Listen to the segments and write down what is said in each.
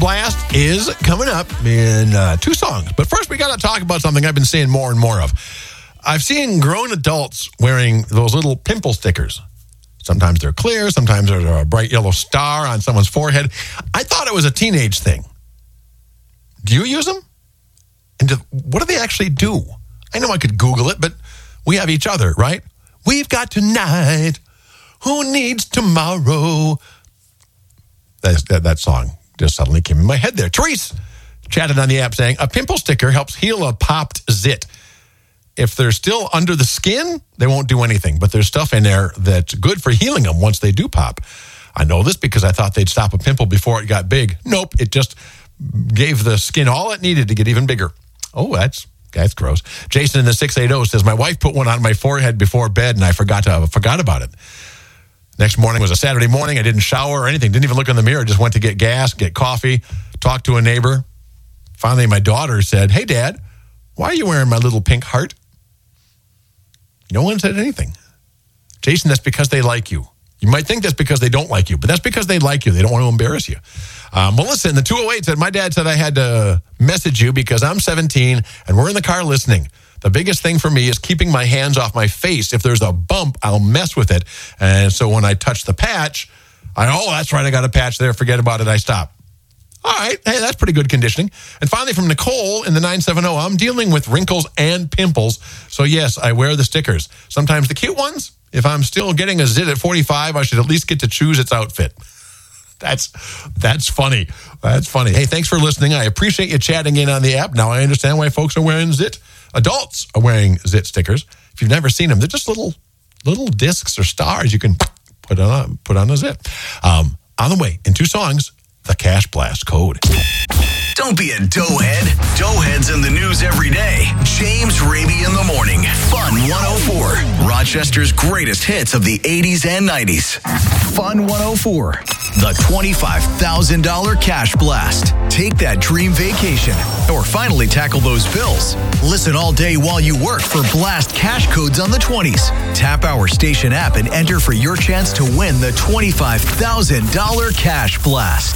Blast is coming up in 2 songs. But first, we got to talk about something I've been seeing more and more of. I've seen grown adults wearing those little pimple stickers. Sometimes they're clear. Sometimes there's a bright yellow star on someone's forehead. I thought it was a teenage thing. Do you use them? And what do they actually do? I know I could Google it, but we have each other, right? We've got tonight. Who needs tomorrow? That song just suddenly came in my head there. Therese chatted on the app saying, a pimple sticker helps heal a popped zit. If they're still under the skin, they won't do anything. But there's stuff in there that's good for healing them once they do pop. I know this because I thought they'd stop a pimple before it got big. Nope, it just gave the skin all it needed to get even bigger. Oh, that's gross. Jason in the 680 says, my wife put one on my forehead before bed and I forgot about it. Next morning was a Saturday morning. I didn't shower or anything. Didn't even look in the mirror. Just went to get gas, get coffee, talk to a neighbor. Finally, my daughter said, hey, Dad, why are you wearing my little pink heart? No one said anything. Jason, that's because they like you. You might think that's because they don't like you, but that's because they like you. They don't want to embarrass you. Melissa in the 208 said, my dad said I had to message you because I'm 17 and we're in the car listening. The biggest thing for me is keeping my hands off my face. If there's a bump, I'll mess with it. And so when I touch the patch, that's right, I got a patch there. Forget about it. I stop. All right. Hey, that's pretty good conditioning. And finally from Nicole in the 970, I'm dealing with wrinkles and pimples. So yes, I wear the stickers. Sometimes the cute ones. If I'm still getting a zit at 45, I should at least get to choose its outfit. That's funny. That's funny. Hey, thanks for listening. I appreciate you chatting in on the app. Now I understand why folks are wearing zit. Adults are wearing zit stickers. If you've never seen them, they're just little discs or stars you can put on a zit. On the way, in 2 songs, the Cash Blast code. Don't be a doughhead. Doughheads in the news every day. James Raby in the morning. Fun 104. Rochester's greatest hits of the 80s and 90s. Fun 104. The $25,000 Cash Blast. Take that dream vacation or finally tackle those bills. Listen all day while you work for Blast cash codes on the 20s. Tap our station app and enter for your chance to win the $25,000 Cash Blast.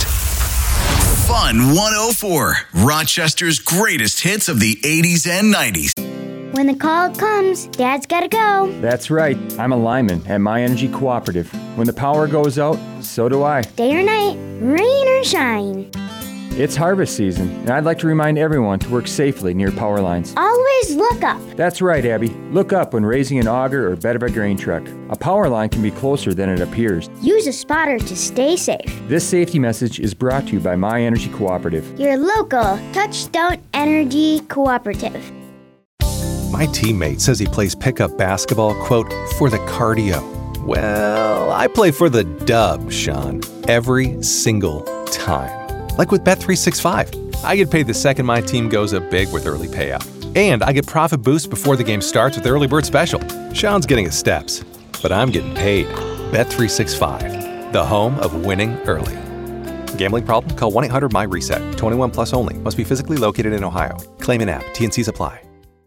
Fun 104. Rochester's greatest hits of the 80s and 90s. When the call comes, Dad's gotta go. That's right. I'm a lineman at My Energy Cooperative. When the power goes out, so do I. Day or night, rain or shine. It's harvest season, and I'd like to remind everyone to work safely near power lines. Always look up. That's right, Abby. Look up when raising an auger or bed of a grain truck. A power line can be closer than it appears. Use a spotter to stay safe. This safety message is brought to you by My Energy Cooperative. Your local Touchstone Energy Cooperative. My teammate says he plays pickup basketball, quote, for the cardio. Well, I play for the dub, Sean, every single time. Like with Bet365. I get paid the second my team goes up big with early payout. And I get profit boost before the game starts with Early Bird Special. Sean's getting his steps, but I'm getting paid. Bet365, the home of winning early. Gambling problem? Call 1-800-MY-RESET. 21 plus only. Must be physically located in Ohio. Claim in app. T&Cs apply.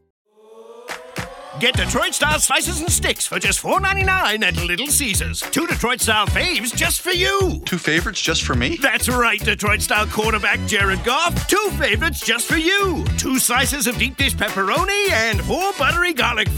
Get Detroit-style slices and sticks for just $4.99 at Little Caesars. 2 Detroit-style faves just for you. 2 favorites just for me? That's right, Detroit-style quarterback Jared Goff. 2 favorites just for you. 2 slices of deep dish pepperoni and 4 buttery garlic